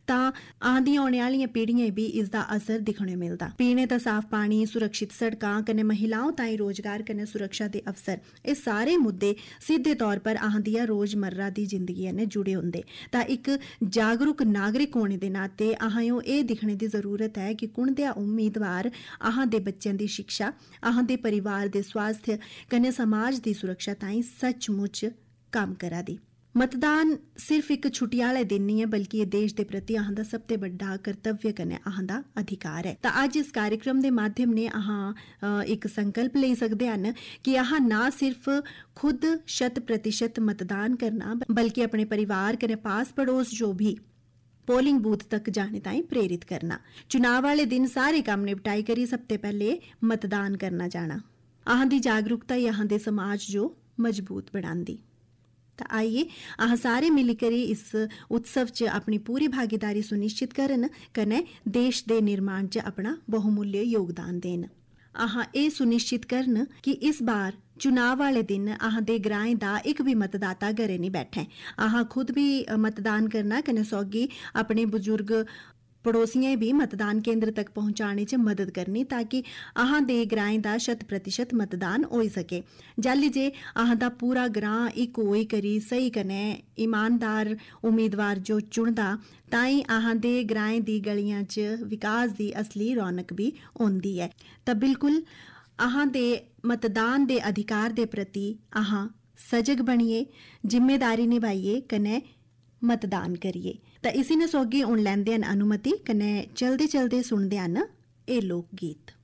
तां आंदियां औने आह्लियां पीढ़ियां भी इसदा असर दिक्खने मिलदा। पीने दा साफ पानी, सुरक्षित सड़कां कन्नै महिलाओं ताईं रोजगार कन्नै सुरक्षा दे अवसर, एह् सारे मुद्दे सिद्धे तौर पर अहांदियां रोजमर्रा दी जिंदगी कन्नै जुड़े होंदे। तां इक जागरूक नागरिक होने दे नाते अहां एह् दिक्खने दी जरूरत है कि कुण देआ उम्मीदवार अहां दे बच्चें दी शिक्षा, अहां दे परिवार दे स्वास्थ्य कन्नै समाज दी सुरक्षा ताईं सचमुच कम्म करा दी। मतदान सिर्फ एक छुट्टी आह्ला दिन नहीं है, बल्कि एह् देश दे प्रति अहां दा सब तो बड्डा कर्तव्य कन्नै अहां दा अधिकार है। तां अज्ज इस कार्यक्रम दे माध्यम ने अहां एक संकल्प लेई सकदे हन कि अहां ना सिर्फ खुद 100% मतदान करना, बल्कि अपने परिवार कन्नै पास पड़ोस जो भी पोलिंग बूथ तक जाने ताईं प्रेरित करना। चुनाव वाले दिन सारे कम्म निपटाई करी सब तो पहले मतदान करना जाना। अहां दी जागरूकता ही अहां दे समाज जो मजबूत बनांदी। तां आइए अहां सारे मिलीकरी इस उत्सव च अपनी पूरी भागीदारी सुनिश्चित करन कन्नै देश दे निर्माण च अपना बहुमूल्य योगदान देन। अहां एह् सुनिश्चित करन कि इस बार चुनाव वाले दिन अहां दे ग्राएं दा इक भी मतदाता घरे नहीं बैठे। अहां खुद भी मतदान करना कन्नै सौगी अपने बुजुर्ग पड़ोसियें भी मतदान केंद्र तक पहुंचाने च मदद करनी, ताकि अहां दे ग्राएं दा 100% मतदान होई सके। जाली जे अहां दा पूरा ग्रां इक होई करी सही कन्नै ईमानदार उम्मीदवार जो चुनदा, ताईं अहां दे ग्राएं दी गलियां च विकास दी असली रौनक भी होंदी है। तां बिल्कुल अहां दे मतदान दे अधिकार दे प्रति अहां सजग बनिए, जिम्मेदारी निभाइए कन्नै मतदान करिए। तां इसी ने सौगी हुण लैंदे हन अनुमति कन्नै चलदे चलदे सुनदे हन एह् लोक गीत।